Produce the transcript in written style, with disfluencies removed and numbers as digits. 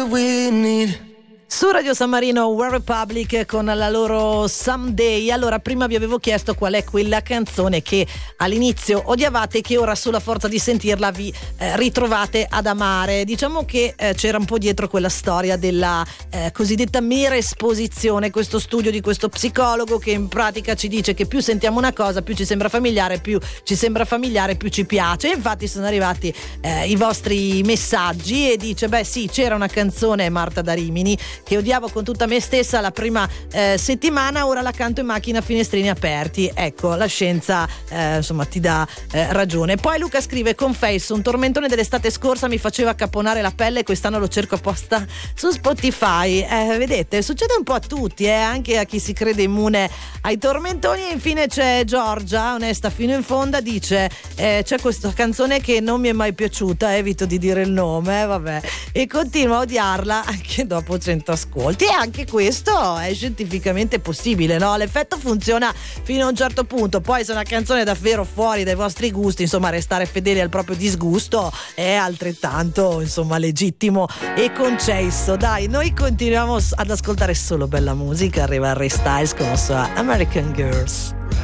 we need. Su Radio San Marino, One Republic con la loro Someday. Allora, prima vi avevo chiesto qual è quella canzone che all'inizio odiavate e che ora sulla forza di sentirla vi ritrovate ad amare. Diciamo che c'era un po' dietro quella storia della cosiddetta mera esposizione, questo studio di questo psicologo che in pratica ci dice che più sentiamo una cosa più ci sembra familiare, più ci piace. Infatti sono arrivati i vostri messaggi e dice: beh sì, c'era una canzone, Marta da Rimini, che odiavo con tutta me stessa la prima settimana, ora la canto in macchina a finestrini aperti. Ecco, la scienza insomma ti dà ragione. Poi Luca scrive: confesso, un tormentone dell'estate scorsa mi faceva caponare la pelle e quest'anno lo cerco apposta su Spotify. Vedete, succede un po' a tutti, anche a chi si crede immune ai tormentoni. E infine c'è Giorgia, onesta fino in fondo, dice c'è questa canzone che non mi è mai piaciuta, evito di dire il nome, vabbè, e continuo a odiarla anche dopo 100 ascolti. E anche questo è scientificamente possibile, no? L'effetto funziona fino a un certo punto, poi se una canzone è davvero fuori dai vostri gusti, insomma, restare fedeli al proprio disgusto è altrettanto, insomma, legittimo e concesso. Dai, noi continuiamo ad ascoltare solo bella musica. Arriva Harry Styles con la sua American Girls.